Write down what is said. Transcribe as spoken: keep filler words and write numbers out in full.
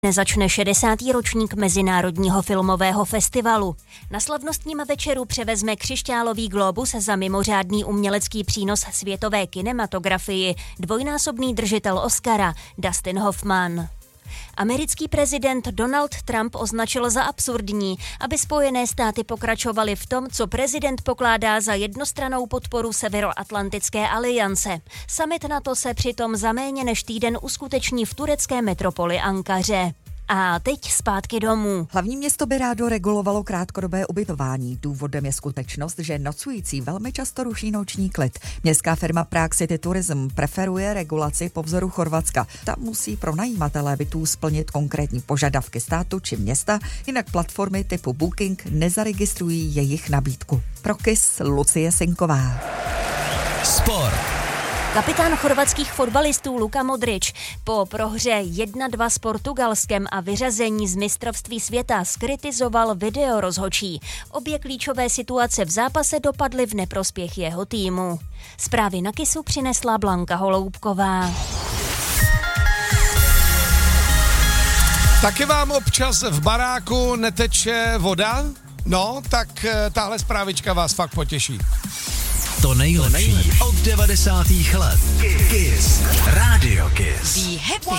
Nezačne šedesátý ročník Mezinárodního filmového festivalu. Na slavnostním večeru převezme křišťálový glóbus za mimořádný umělecký přínos světové kinematografii dvojnásobný držitel Oscara Dustin Hoffman. Americký prezident Donald Trump označil za absurdní, aby Spojené státy pokračovaly v tom, co prezident pokládá za jednostrannou podporu Severoatlantické aliance. Summit NATO se přitom za méně než týden uskuteční v turecké metropoli Ankaře. A teď zpátky domů. Hlavní město by rádo regulovalo krátkodobé ubytování. Důvodem je skutečnost, že nocující velmi často ruší noční klid. Městská firma Prague City Tourism preferuje regulaci po vzoru Chorvatska. Ta musí pronajímatelé bytů splnit konkrétní požadavky státu či města, jinak platformy typu Booking nezaregistrují jejich nabídku. Pro Kiss Lucie Sinková. Sport. Kapitán chorvatských fotbalistů Luka Modrić po prohře jedna dva s Portugalskem a vyřazení z mistrovství světa zkritizoval video rozhodčí. Obě klíčové situace v zápase dopadly v neprospěch jeho týmu. Zprávy na Kissu přinesla Blanka Holoubková. Taky vám občas v baráku neteče voda? No, tak tahle zprávička vás fakt potěší. To nejlepší od devadesátých let. Kiss. Radio Kiss. Be happy.